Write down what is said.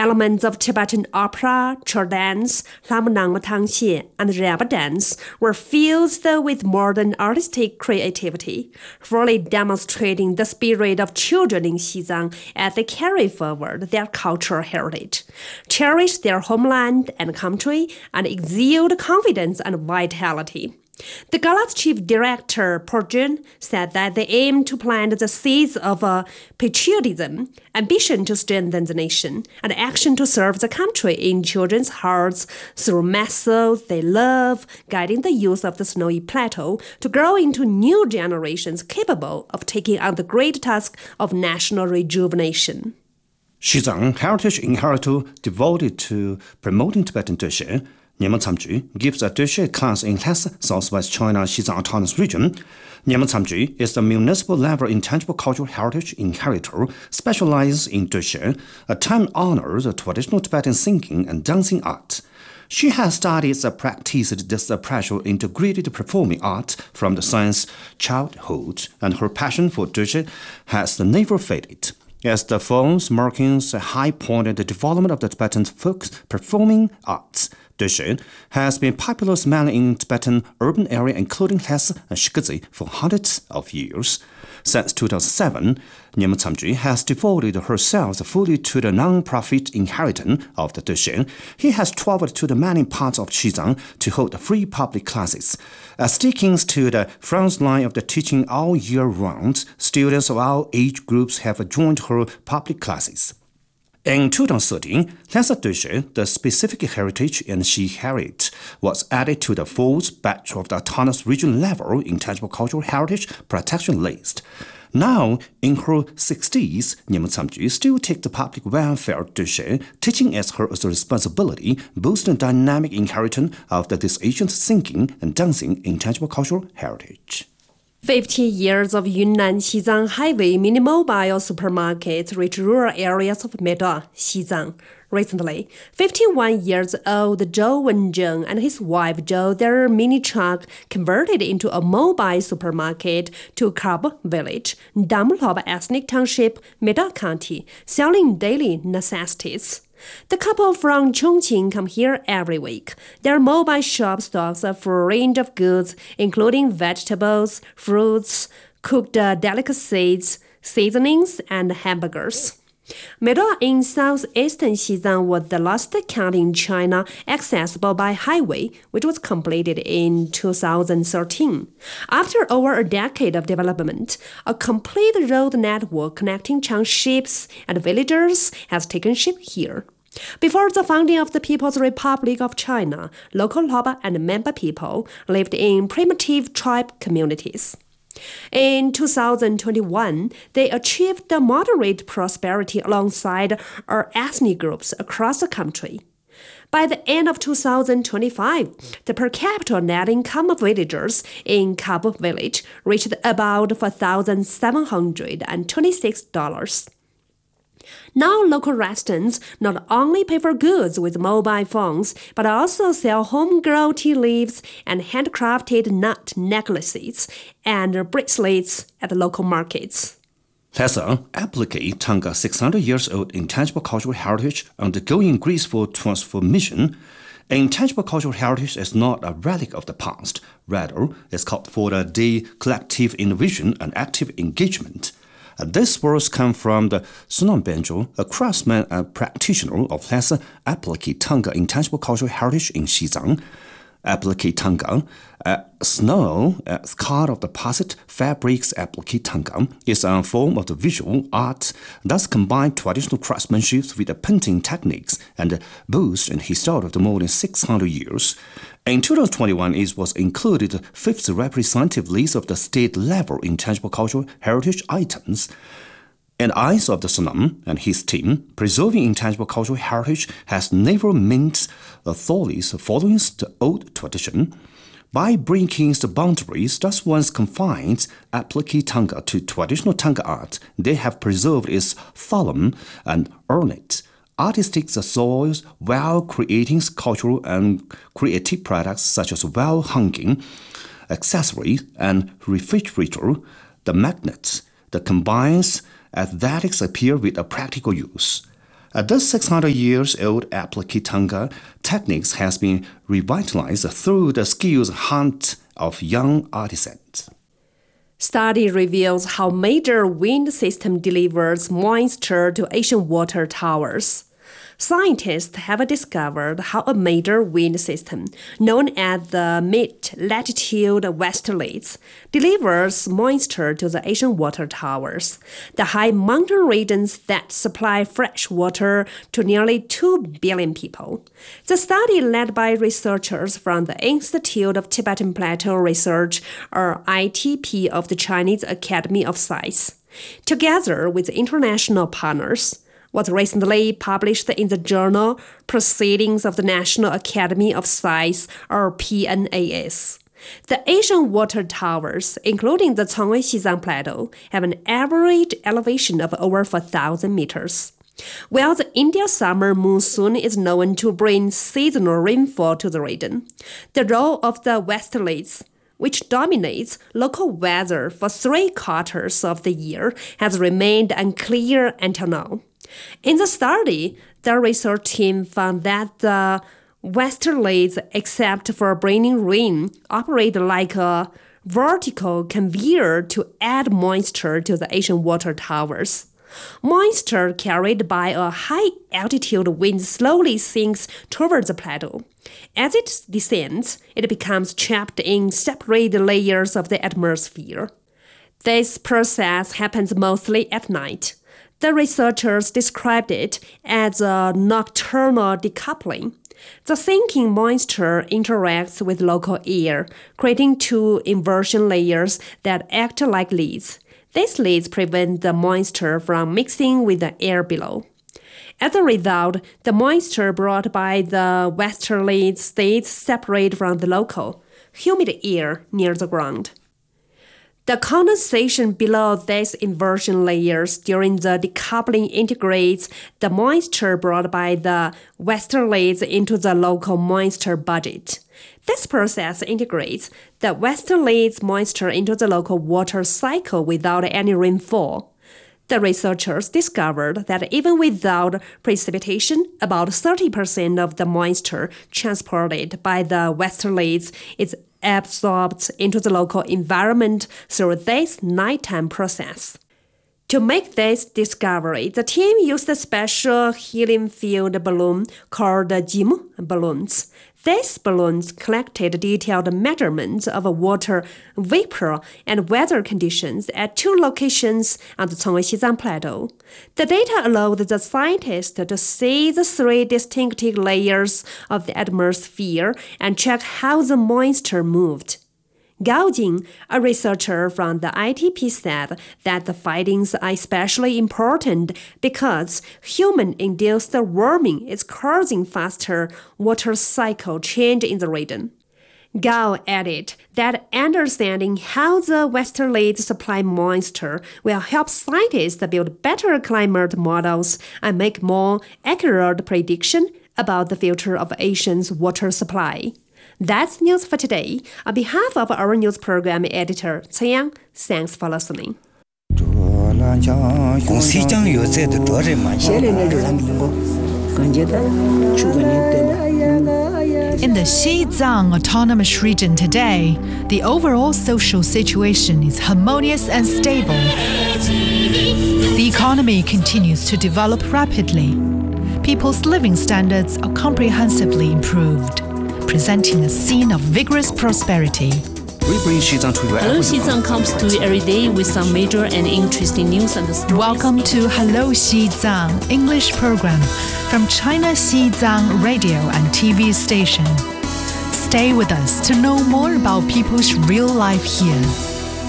Elements of Tibetan opera, chur dance, Lamunang Matangxie, and Raba dance were fused with modern artistic creativity, fully demonstrating the spirit of children in Xizang as they carry forward their cultural heritage, cherish their homeland and country, and exude confidence and vitality. The gala's chief director, Porjun, said that they aim to plant the seeds of patriotism, ambition to strengthen the nation, and action to serve the country in children's hearts through methods they love, guiding the youth of the snowy plateau to grow into new generations capable of taking on the great task of national rejuvenation. Xizang Heritage Inheritor devoted to promoting Tibetan Dushe, Nyema Tsamju gives a Dushe class in Lhasa, Southwest China Xizang Autonomous Region. Nyema Tsamju is the municipal-level intangible cultural heritage inheritor, specializes in Dushe, a time-honored traditional Tibetan singing and dancing art. She has studied and practiced this approach integrated performing art from the science childhood, and her passion for Dushe has never faded. As the film's markings a high point in the development of the Tibetan folk performing arts, Dushe has been popular mainly in Tibetan urban area including Lhasa and Shikadzi for hundreds of years. Since 2007, Nyema Tsamju has devoted herself fully to the non-profit inheritance of the Dushe. He has traveled to the many parts of Xizang to hold free public classes. Sticking to the front line of the teaching all year round, students of all age groups have joined her public classes. In 2013, Lhasa Dushe, the specific heritage and she heritage, was added to the fourth batch of the autonomous region level intangible cultural heritage protection list. Now, in her 60s, Nyema Tsamju still takes the public welfare Dushe, teaching as her responsibility, boosting dynamic inheritance of this ancient singing and dancing intangible cultural heritage. 50 years of Yunnan Xizang Highway mini-mobile supermarkets reach rural areas of Meida, Xizang. Recently, 51-year-old Zhou Wenzheng and his wife drove their mini truck converted into a mobile supermarket to Kaba Village, Damloba Ethnic Township, Meida County, selling daily necessities. The couple from Chongqing come here every week. Their mobile shop stocks a full range of goods, including vegetables, fruits, cooked delicacies, seasonings, and hamburgers. Meida in southeastern Xizang was the last county in China accessible by highway, which was completed in 2013. After over a decade of development, a complete road network connecting townships and villages has taken shape here. Before the founding of the People's Republic of China, local Loba and Memba people lived in primitive tribe communities. In 2021, they achieved moderate prosperity alongside our ethnic groups across the country. By the end of 2025, the per capita net income of villagers in Kaba Village reached about $4,726. Now local residents not only pay for goods with mobile phones, but also sell homegrown tea leaves and handcrafted nut necklaces and bracelets at the local markets. Lhasa, aptly Tanga 600 years old intangible cultural heritage undergoing graceful transformation. Intangible cultural heritage is not a relic of the past. Rather, it's called for the collective innovation and active engagement. These words come from the Sunam Benjo, a craftsman and practitioner of Lhasa Apalaki Tanga intangible cultural heritage in Xizang. Apalaki Tanga, snow, scarred of the past fabrics Apalaki Tanga, is a form of the visual art that combines traditional craftsmanship with the painting techniques and boasts in history of more than 600 years. In 2021, it was included the fifth representative list of the state-level intangible cultural heritage items. In the eyes of the Sunam and his team, preserving intangible cultural heritage has never meant authorities following the old tradition. By breaking the boundaries that once confined Apalaki Tanga to traditional Tanga art, they have preserved its solemn and ornate artistic soils while creating cultural and creative products such as wall-hanging accessories and refrigerator, the magnets that combines aesthetics appeal with a practical use. The 600-years-old appliqué techniques has been revitalized through the skills hunt of young artisans. Study reveals how major wind system delivers moisture to ocean water towers. Scientists have discovered how a major wind system, known as the mid-latitude westerlies, delivers moisture to the ocean water towers, the high mountain regions that supply fresh water to nearly 2 billion people. The study, led by researchers from the Institute of Tibetan Plateau Research, or ITP, of the Chinese Academy of Science, together with international partners, was recently published in the journal Proceedings of the National Academy of Science, or PNAS. The Asian water towers, including the Congwei Xizang Plateau, have an average elevation of over 4,000 meters. While the Indian summer monsoon is known to bring seasonal rainfall to the region, the role of the westerlies, which dominates local weather for 3/4 of the year, has remained unclear until now. In the study, the research team found that the westerlies, except for bringing rain, operate like a vertical conveyor to add moisture to the ocean water towers. Moisture carried by a high-altitude wind slowly sinks towards the plateau. As it descends, it becomes trapped in separate layers of the atmosphere. This process happens mostly at night. The researchers described it as a nocturnal decoupling. The sinking moisture interacts with local air, creating 2 inversion layers that act like leads. These leads prevent the moisture from mixing with the air below. As a result, the moisture brought by the westerly stays separate from the local, humid air near the ground. The condensation below these inversion layers during the decoupling integrates the moisture brought by the westerlies into the local moisture budget. This process integrates the westerlies moisture into the local water cycle without any rainfall. The researchers discovered that even without precipitation, about 30% of the moisture transported by the westerlies is absorbed into the local environment through this nighttime process. To make this discovery, the team used a special helium-filled balloon called the JIM balloons. These balloons collected detailed measurements of water vapor and weather conditions at 2 locations on the Congwei Xizang Plateau. The data allowed the scientists to see the 3 distinctive layers of the atmosphere and check how the moisture moved. Gao Jing, a researcher from the ITP, said that the findings are especially important because human-induced warming is causing faster water cycle change in the region. Gao added that understanding how the westerlies supply moisture will help scientists build better climate models and make more accurate predictions about the future of Asia's water supply. That's news for today. On behalf of our news program editor, Cai Yang, thanks for listening. In the Xizang Autonomous Region today, the overall social situation is harmonious and stable. The economy continues to develop rapidly. People's living standards are comprehensively improved, presenting a scene of vigorous prosperity. Hello Xizang comes to you every day with some major and interesting news and stories. Welcome to Hello Xizang English program from China Xizang radio and TV station. Stay with us to know more about people's real life here.